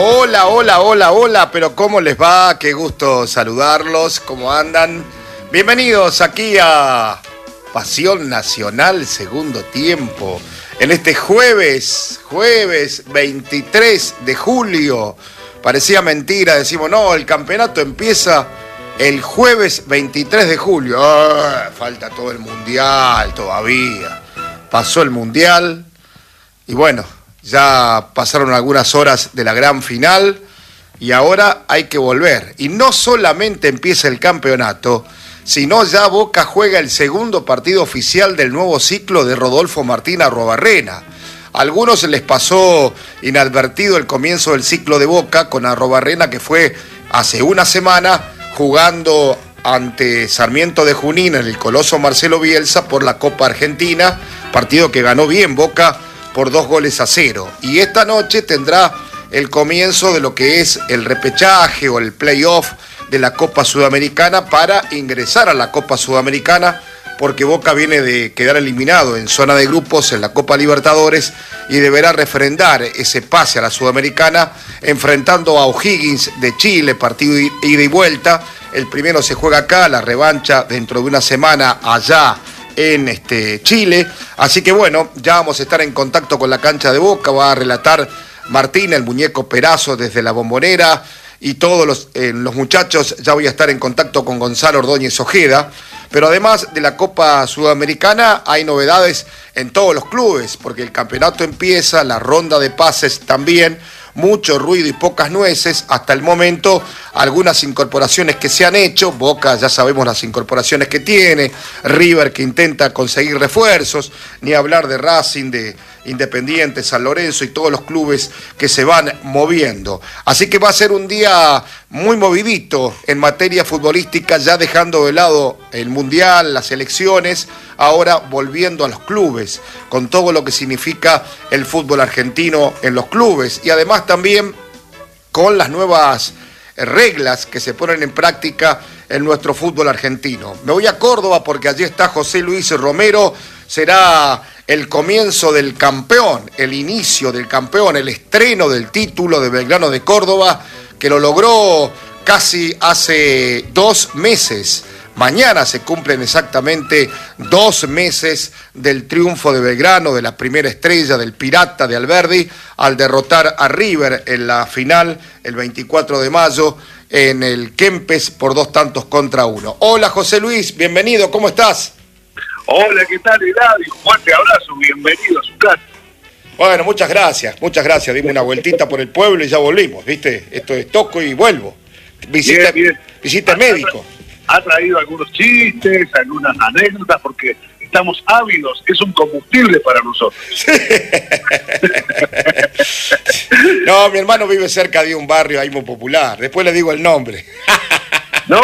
Hola, hola, hola, hola, pero ¿cómo les va? Qué gusto saludarlos, ¿cómo andan? Bienvenidos aquí a Pasión Nacional, segundo tiempo, en este jueves 23 de julio. Parecía mentira, decimos, no, el campeonato empieza el jueves 23 de julio. Falta todo el mundial todavía. Pasó el mundial y bueno, ya pasaron algunas horas de la gran final y ahora hay que volver. Y no solamente empieza el campeonato, sino ya Boca juega el segundo partido oficial del nuevo ciclo de Rodolfo Martín Arruabarrena. A algunos les pasó inadvertido el comienzo del ciclo de Boca con Arruabarrena, que fue hace una semana jugando ante Sarmiento de Junín en el Coloso Marcelo Bielsa por la Copa Argentina, partido que ganó bien Boca por 2-0. Y esta noche tendrá el comienzo de lo que es el repechaje o el playoff de la Copa Sudamericana para ingresar a la Copa Sudamericana, porque Boca viene de quedar eliminado en zona de grupos en la Copa Libertadores y deberá refrendar ese pase a la Sudamericana enfrentando a O'Higgins de Chile, partido ida y vuelta. El primero se juega acá, la revancha dentro de una semana allá en Chile. Así que bueno, ya vamos a estar en contacto con la cancha de Boca. Va a relatar Martín, el muñeco Perazo, desde la Bombonera, y todos los muchachos. Ya voy a estar en contacto con Gonzalo Ordóñez Ojeda. Pero además de la Copa Sudamericana hay novedades en todos los clubes, porque el campeonato empieza, la ronda de pases también, mucho ruido y pocas nueces hasta el momento. Algunas incorporaciones que se han hecho, Boca ya sabemos las incorporaciones que tiene, River que intenta conseguir refuerzos, ni hablar de Racing, de Independiente, San Lorenzo y todos los clubes que se van moviendo. Así que va a ser un día muy movidito en materia futbolística, ya dejando de lado el Mundial, las elecciones, ahora volviendo a los clubes, con todo lo que significa el fútbol argentino en los clubes y además también con las nuevas reglas que se ponen en práctica en nuestro fútbol argentino. Me voy a Córdoba porque allí está José Luis Romero. Será el comienzo del campeón, el inicio del campeón, el estreno del título de Belgrano de Córdoba, que lo logró casi hace 2 meses. Mañana se cumplen exactamente 2 meses del triunfo de Belgrano, de la primera estrella del Pirata de Alberdi, al derrotar a River en la final el 24 de mayo en el Kempes por 2-1. Hola José Luis, bienvenido, ¿cómo estás? Hola, ¿qué tal, Eladio? Un fuerte abrazo, bienvenido a su casa. Bueno, muchas gracias. Dimos una vueltita por el pueblo y ya volvimos, ¿viste? Esto es toco y vuelvo. Visita médico. Ha traído algunos chistes, algunas anécdotas, porque estamos ávidos, es un combustible para nosotros. Sí. No, mi hermano vive cerca de un barrio ahí muy popular, después le digo el nombre. No.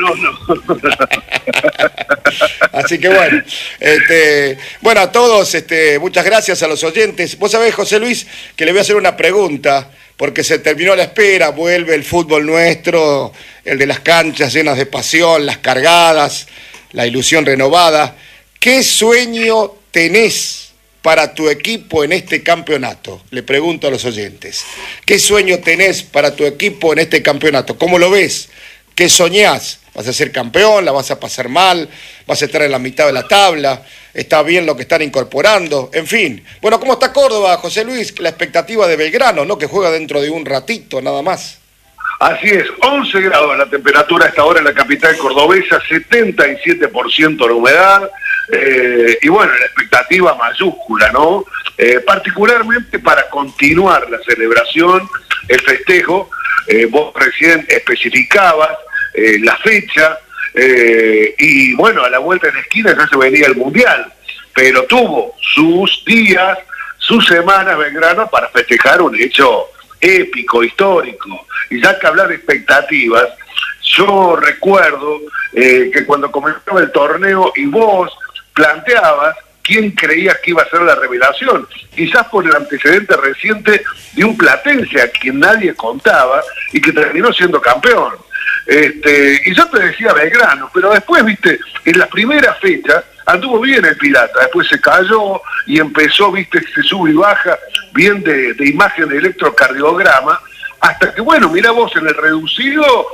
Así que bueno, bueno, a todos, muchas gracias a los oyentes. Vos sabés, José Luis, que le voy a hacer una pregunta, porque se terminó la espera, vuelve el fútbol nuestro, el de las canchas llenas de pasión, las cargadas, la ilusión renovada. ¿Qué sueño tenés para tu equipo en este campeonato? Le pregunto a los oyentes. ¿Qué sueño tenés para tu equipo en este campeonato? ¿Cómo lo ves? ¿Qué soñás? ¿Vas a ser campeón? ¿La vas a pasar mal? ¿Vas a estar en la mitad de la tabla? ¿Está bien lo que están incorporando? En fin. Bueno, ¿cómo está Córdoba, José Luis? La expectativa de Belgrano, ¿no? Que juega dentro de un ratito, nada más. Así es, 11 grados la temperatura a esta hora en la capital cordobesa, 77% la humedad, y bueno, la expectativa mayúscula, ¿no? Particularmente para continuar la celebración, el festejo. Vos recién especificabas la fecha, y bueno, a la vuelta de la esquina ya se venía el Mundial, pero tuvo sus días, sus semanas Belgrano para festejar un hecho épico, histórico. Y ya que hablar de expectativas, yo recuerdo que cuando comenzaba el torneo y vos planteabas quién creías que iba a ser la revelación, quizás por el antecedente reciente de un platense a quien nadie contaba y que terminó siendo campeón. Y yo te decía Belgrano, pero después, viste, en la primera fecha anduvo bien el Pirata, después se cayó y empezó, viste, se sube y baja, bien de imagen de electrocardiograma, hasta que, bueno, mirá vos, en el reducido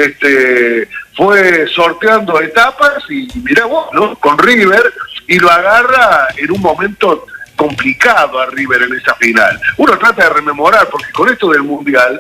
fue sorteando etapas y mirá vos, ¿no? Con River, y lo agarra en un momento complicado a River en esa final. Uno trata de rememorar, porque con esto del Mundial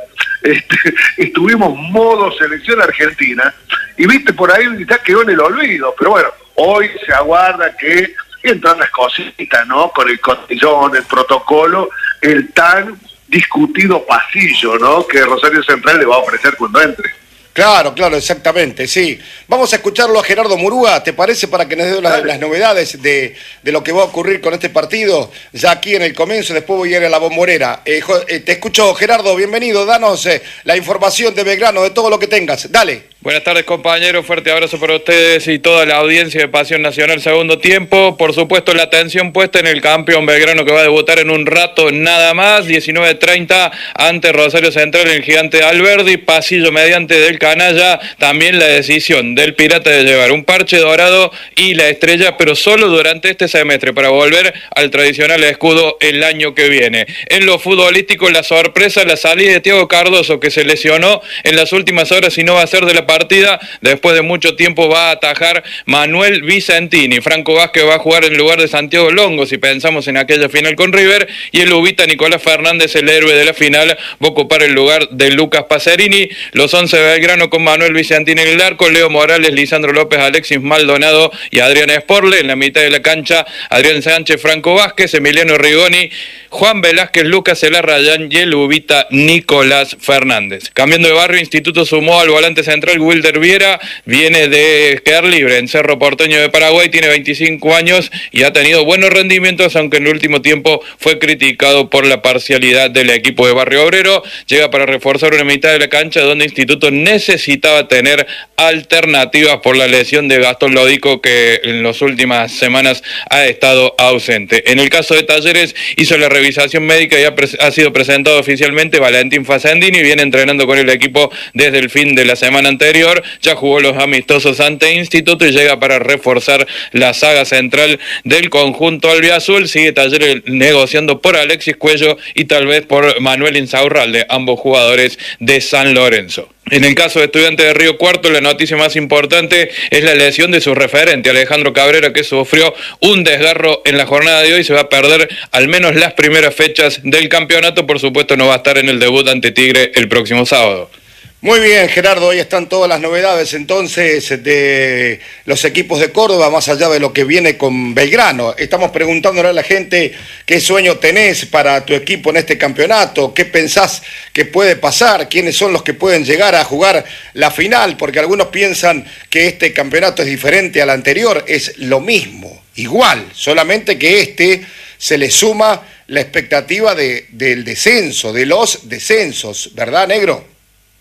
estuvimos modo selección argentina, y viste, por ahí ya quedó en el olvido, pero bueno, hoy se aguarda que entran las cositas, ¿no? Con el cotillón, el protocolo, el tan discutido pasillo, ¿no? Que Rosario Central le va a ofrecer cuando entre. Claro, exactamente, sí. Vamos a escucharlo a Gerardo Murúa, ¿te parece? Para que nos dé las novedades de lo que va a ocurrir con este partido, ya aquí en el comienzo, después voy a ir a la Bombonera. Te escucho, Gerardo, bienvenido, danos la información de Belgrano, de todo lo que tengas, dale. Buenas tardes, compañeros, fuerte abrazo para ustedes y toda la audiencia de Pasión Nacional segundo tiempo. Por supuesto, la atención puesta en el campeón Belgrano, que va a debutar en un rato nada más, 19:30 ante Rosario Central en el Gigante de Alberdi, pasillo mediante del Canalla. También la decisión del Pirata de llevar un parche dorado y la estrella, pero solo durante este semestre, para volver al tradicional escudo el año que viene. En lo futbolístico, la sorpresa, la salida de Thiago Cardoso, que se lesionó en las últimas horas y no va a ser de la partida. Después de mucho tiempo va a atajar Manuel Vicentini. Franco Vázquez va a jugar en lugar de Santiago Longo, si pensamos en aquella final con River, y el ubita Nicolás Fernández, el héroe de la final, va a ocupar el lugar de Lucas Pacerini. Los 11 de Belgrano con Manuel Vicentini en el arco, Leo Morales, Lisandro López, Alexis Maldonado y Adrián Sporle. En la mitad de la cancha, Adrián Sánchez, Franco Vázquez, Emiliano Rigoni, Juan Velázquez, Lucas Elarrayán y el ubita Nicolás Fernández. Cambiando de barrio, Instituto sumó al volante central Wilder Viera, viene de quedar libre en Cerro Porteño de Paraguay, tiene 25 años y ha tenido buenos rendimientos, aunque en el último tiempo fue criticado por la parcialidad del equipo de Barrio Obrero. Llega para reforzar una mitad de la cancha donde Instituto necesitaba tener alternativas por la lesión de Gastón Lodico, que en las últimas semanas ha estado ausente. En el caso de Talleres, hizo la revisación médica y ha sido presentado oficialmente Valentín Facendini, viene entrenando con el equipo desde el fin de la semana anterior, ya jugó los amistosos ante Instituto y llega para reforzar la saga central del conjunto albiazul. Sigue Talleres negociando por Alexis Cuello y tal vez por Manuel Insaurralde, ambos jugadores de San Lorenzo. En el caso de Estudiantes de Río Cuarto, la noticia más importante es la lesión de su referente, Alejandro Cabrera, que sufrió un desgarro en la jornada de hoy. Se va a perder al menos las primeras fechas del campeonato. Por supuesto, no va a estar en el debut ante Tigre el próximo sábado. Muy bien, Gerardo, ahí están todas las novedades entonces de los equipos de Córdoba, más allá de lo que viene con Belgrano. Estamos preguntándole a la gente qué sueño tenés para tu equipo en este campeonato, qué pensás que puede pasar, quiénes son los que pueden llegar a jugar la final, porque algunos piensan que este campeonato es diferente al anterior, es lo mismo, igual, solamente que se le suma la expectativa del descenso, de los descensos, ¿verdad, Negro?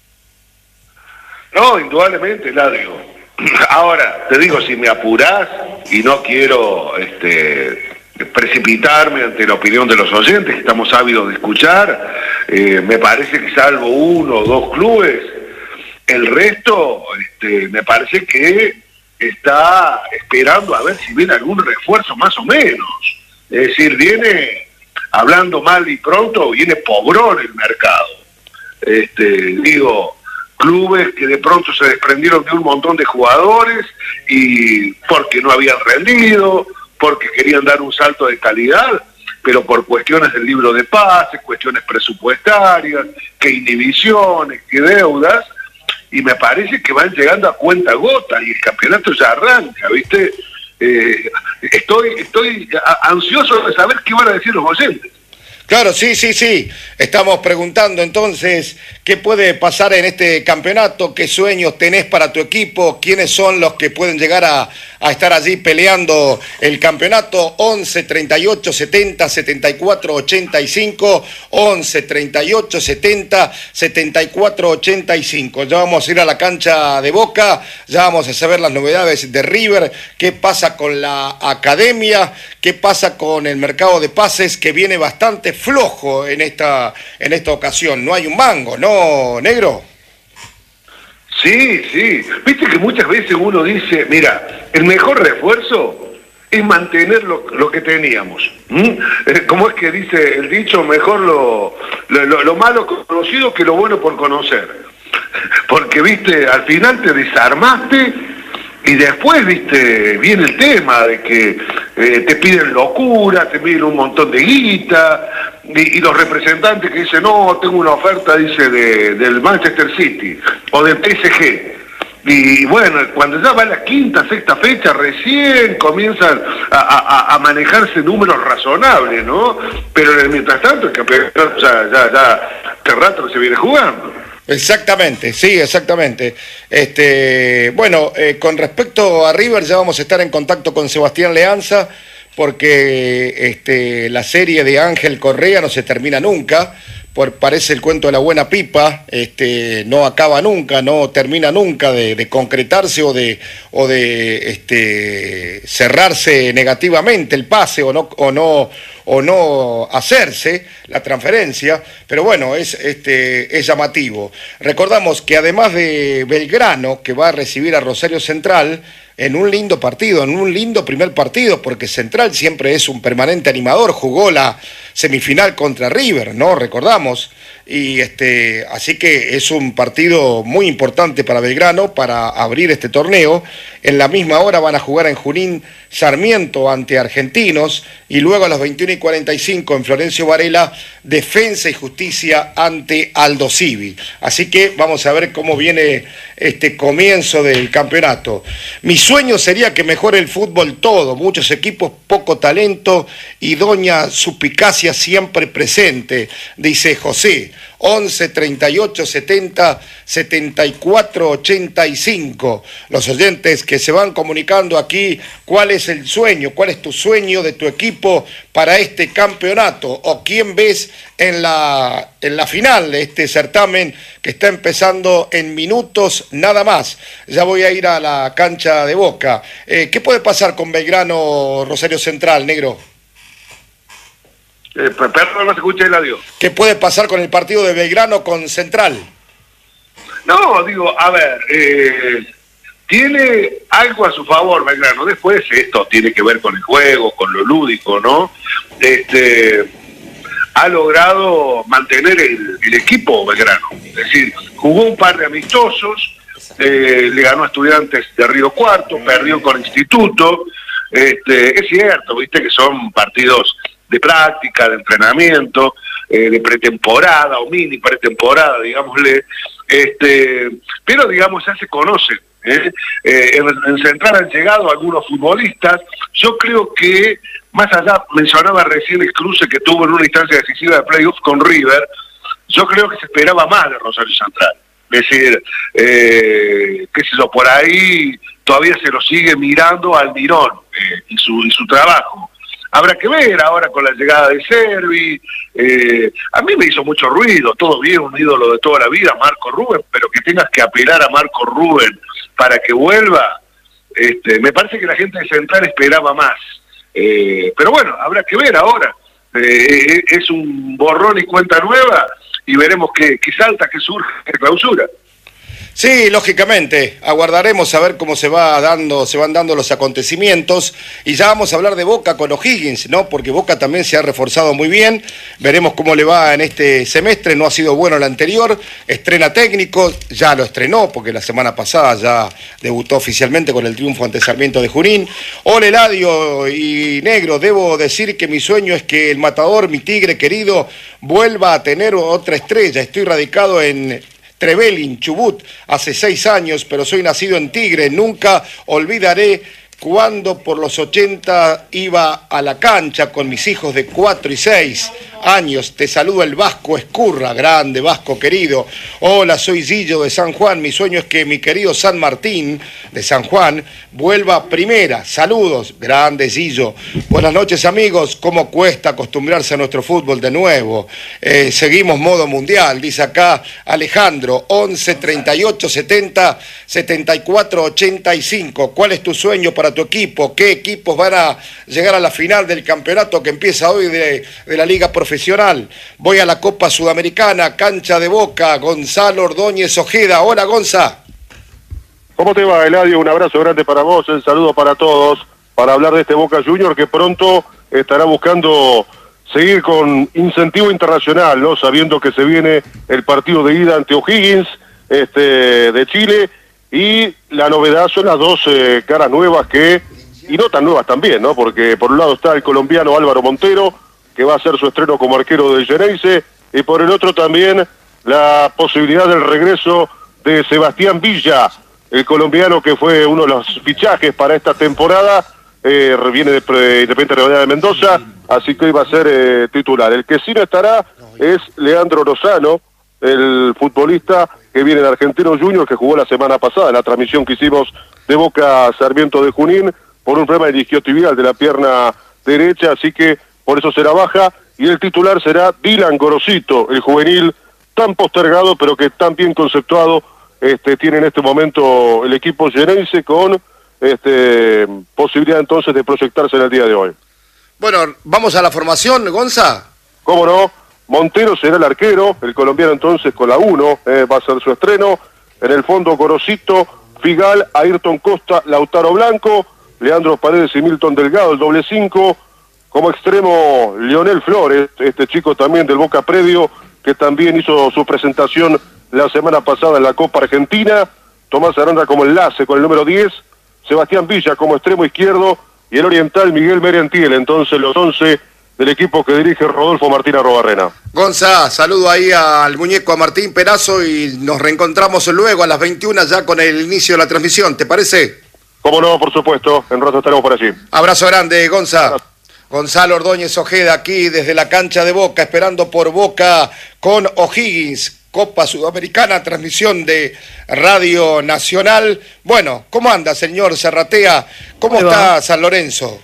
No, indudablemente, Eladio. Ahora, te digo, si me apurás, y no quiero precipitarme ante la opinión de los oyentes, que estamos ávidos de escuchar, me parece que salvo uno o dos clubes, el resto me parece que está esperando a ver si viene algún refuerzo más o menos. Es decir, viene, hablando mal y pronto, viene pobrón el mercado. Clubes que de pronto se desprendieron de un montón de jugadores y porque no habían rendido, porque querían dar un salto de calidad, pero por cuestiones del libro de pases, cuestiones presupuestarias, que inhibiciones, que deudas, y me parece que van llegando a cuenta gota y el campeonato ya arranca, ¿viste? Estoy ansioso de saber qué van a decir los oyentes. Claro, sí. Estamos preguntando entonces qué puede pasar en este campeonato, qué sueños tenés para tu equipo, quiénes son los que pueden llegar a estar allí peleando el campeonato. 11 38 70 74 85, 11 38 70 74 85. Ya vamos a ir a la cancha de Boca, ya vamos a saber las novedades de River, qué pasa con la academia, qué pasa con el mercado de pases, que viene bastante flojo en esta ocasión. No hay un mango, ¿no, Negro? Sí. Viste que muchas veces uno dice, mira, el mejor refuerzo es mantener lo que teníamos. ¿Cómo es que dice el dicho? Mejor lo malo con conocido que lo bueno por conocer. Porque, viste, al final te desarmaste y después, viste, viene el tema de que te piden locura, te piden un montón de guita, y los representantes que dicen, no, tengo una oferta, dice, del Manchester City o del PSG. Y bueno, cuando ya va a la quinta, sexta fecha, recién comienzan a manejarse números razonables, ¿no? Pero mientras tanto el campeonato ya hace rato se viene jugando. Exactamente, sí, exactamente. Bueno, con respecto a River ya vamos a estar en contacto con Sebastián Leanza porque la serie de Ángel Correa no se termina nunca. Parece el cuento de la buena pipa, no acaba nunca, no termina nunca de concretarse o de cerrarse negativamente el pase o no hacerse la transferencia, pero bueno, es llamativo. Recordamos que además de Belgrano, que va a recibir a Rosario Central, en un lindo partido, en un lindo primer partido, porque Central siempre es un permanente animador, jugó la semifinal contra River, ¿no? Recordamos, y así que es un partido muy importante para Belgrano para abrir este torneo. En la misma hora van a jugar en Junín Sarmiento ante Argentinos y luego a las 21:45 en Florencio Varela, Defensa y Justicia ante Aldo Civi. Así que vamos a ver cómo viene este comienzo del campeonato. Mi sueño sería que mejore el fútbol todo, muchos equipos, poco talento y doña suspicacia siempre presente, dice José. 11 38 70 74 85. Los oyentes que se van comunicando aquí, ¿cuál es el sueño? ¿Cuál es tu sueño de tu equipo para este campeonato? ¿O quién ves en la final de este certamen que está empezando en minutos nada más? Ya voy a ir a la cancha de Boca. ¿Qué puede pasar con Belgrano, Rosario Central, negro? Perdón, no se escucha el audio. ¿Qué puede pasar con el partido de Belgrano con Central? No, digo, a ver, tiene algo a su favor Belgrano. Después esto tiene que ver con el juego, con lo lúdico, ¿no? Ha logrado mantener el equipo Belgrano. Es decir, jugó un par de amistosos, le ganó a Estudiantes de Río Cuarto, perdió con Instituto. Es cierto, viste que son partidos de práctica, de entrenamiento, de pretemporada o mini pretemporada, digámosle, pero digamos ya se conocen. En Central han llegado algunos futbolistas. Yo creo que, más allá, mencionaba recién el cruce que tuvo en una instancia decisiva de playoff con River, yo creo que se esperaba más de Rosario Central. Es decir, qué sé yo, por ahí todavía se lo sigue mirando al Mirón y su trabajo. Habrá que ver ahora con la llegada de Servi. A mí me hizo mucho ruido, todo bien, un ídolo de toda la vida, Marco Rubén, pero que tengas que apelar a Marco Rubén para que vuelva, me parece que la gente de Central esperaba más. Pero bueno, habrá que ver ahora. Es un borrón y cuenta nueva y veremos qué salta, qué surge, qué clausura. Sí, lógicamente, aguardaremos a ver cómo se van dando los acontecimientos y ya vamos a hablar de Boca con O'Higgins, ¿no? Porque Boca también se ha reforzado muy bien, veremos cómo le va en este semestre, no ha sido bueno el anterior, estrena técnico, ya lo estrenó porque la semana pasada ya debutó oficialmente con el triunfo ante Sarmiento de Junín. Hola Eladio y Negro, debo decir que mi sueño es que el Matador, mi tigre querido, vuelva a tener otra estrella, estoy radicado en Trevelin, Chubut, hace 6 años, pero soy nacido en Tigre. Nunca olvidaré cuando por los 80 iba a la cancha con mis hijos de 4 y 6 años. Te saludo el Vasco Escurra, grande Vasco querido. Hola, soy Zillo de San Juan. Mi sueño es que mi querido San Martín de San Juan vuelva a primera. Saludos, grande Zillo. Buenas noches amigos. ¿Cómo cuesta acostumbrarse a nuestro fútbol de nuevo? Seguimos modo mundial, dice acá Alejandro. 11 38 70 74 85. ¿Cuál es tu sueño para tu equipo? ¿Qué equipos van a llegar a la final del campeonato que empieza hoy de la Liga Profesional? Voy a la Copa Sudamericana, cancha de Boca, Gonzalo Ordóñez Ojeda. Hola, Gonza. ¿Cómo te va, Eladio? Un abrazo grande para vos, el saludo para todos, para hablar de este Boca Junior que pronto estará buscando seguir con incentivo internacional, ¿no? Sabiendo que se viene el partido de ida ante O'Higgins, de Chile, y la novedad son las dos caras nuevas y no tan nuevas también, ¿no? Porque por un lado está el colombiano Álvaro Montero, que va a hacer su estreno como arquero del Xeneize, y por el otro también la posibilidad del regreso de Sebastián Villa, el colombiano que fue uno de los fichajes para esta temporada, viene de Independiente Rivadavia de Mendoza, así que hoy va a ser titular. El que sí no estará es Leandro Lozano, el futbolista que viene de Argentino Juniors, que jugó la semana pasada en la transmisión que hicimos de Boca Sarmiento de Junín, por un problema de isquiotibial de la pierna derecha, así que por eso será baja, y el titular será Dylan Gorosito, el juvenil tan postergado, pero que tan bien conceptuado tiene en este momento el equipo Xeneize, con posibilidad entonces de proyectarse en el día de hoy. Bueno, vamos a la formación, Gonza. ¿Cómo no? Montero será el arquero, el colombiano entonces con la 1, va a ser su estreno. En el fondo, Gorosito, Figal, Ayrton Costa, Lautaro Blanco, Leandro Paredes y Milton Delgado, el doble 5. Como extremo, Leonel Flores, este chico también del Boca Predio, que también hizo su presentación la semana pasada en la Copa Argentina. Tomás Aranda como enlace con el número 10. Sebastián Villa como extremo izquierdo, y el oriental Miguel Merentiel, entonces los 11 del equipo que dirige Rodolfo Martín Arrobarrena. Gonza, saludo ahí al muñeco, a Martín Perazo, y nos reencontramos luego a las 21 ya con el inicio de la transmisión, ¿te parece? Cómo no, por supuesto, en rato estaremos por allí. Abrazo grande, Gonza. Gonzalo Ordóñez Ojeda aquí desde la cancha de Boca, esperando por Boca con O'Higgins, Copa Sudamericana, transmisión de Radio Nacional. Bueno, ¿cómo anda, señor Serratea? ¿Cómo está San Lorenzo?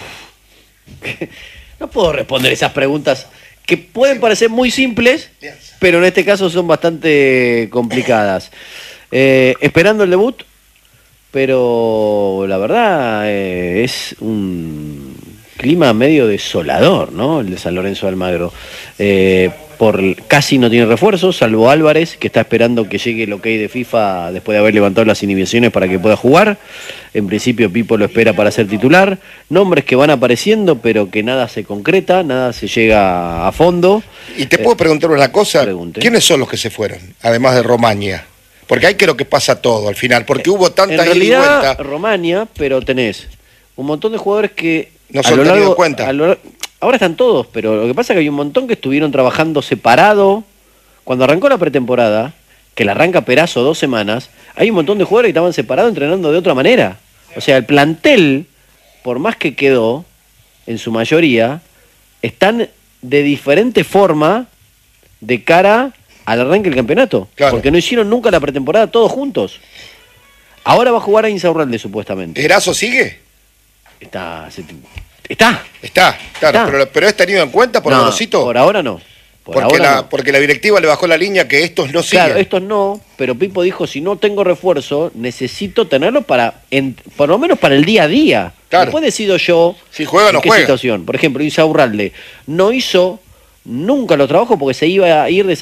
No puedo responder esas preguntas que pueden parecer muy simples, pero en este caso son bastante complicadas. Esperando el debut, pero la verdad es un clima medio desolador, ¿no? El de San Lorenzo de Almagro. Casi no tiene refuerzos, salvo Álvarez, que está esperando que llegue el ok de FIFA después de haber levantado las inhibiciones para que pueda jugar. En principio Pipo lo espera para ser titular. Nombres que van apareciendo, pero que nada se concreta, nada se llega a fondo. Y te puedo preguntar una cosa, pregunte. ¿Quiénes son los que se fueron, además de Romaña? Porque ahí creo que pasa todo al final, porque hubo tanta en realidad, ida y vuelta. Romaña, pero tenés un montón de jugadores que no son tenidos en cuenta. Ahora están todos, pero lo que pasa es que hay un montón que estuvieron trabajando separado. Cuando arrancó la pretemporada, que la arranca Perazo 2 semanas, hay un montón de jugadores que estaban separados entrenando de otra manera. O sea, el plantel, por más que quedó, en su mayoría, están de diferente forma de cara al arranque del campeonato. Claro. Porque no hicieron nunca la pretemporada todos juntos. Ahora va a jugar a Insaurralde, supuestamente. ¿Erazo sigue? Está, claro, pero ¿es tenido en cuenta por Gorosito? Por ahora no. Porque la directiva le bajó la línea que estos no siguen. Claro, estos no, pero Pipo dijo, si no tengo refuerzo, necesito tenerlo por lo menos para el día a día. Claro. Después decido yo si juega o no qué juega. Situación. Por ejemplo, Insaurralde no hizo nunca los trabajos porque se iba a ir de